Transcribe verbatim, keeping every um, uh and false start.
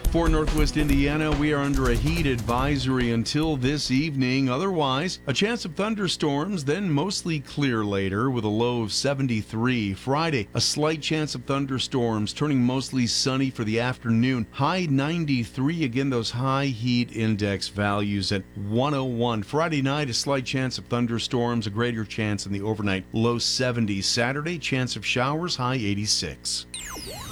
For Northwest Indiana, we are under a heat advisory until this evening. Otherwise, a chance of thunderstorms, then mostly clear later with a low of seventy-three. Friday, a slight chance of thunderstorms, turning mostly sunny for the afternoon. High ninety-three. Again, those high heat index values at one oh one. Friday night, a slight chance of thunderstorms, a greater chance in the overnight. Low seventies. Saturday, chance of showers, high eighty-six.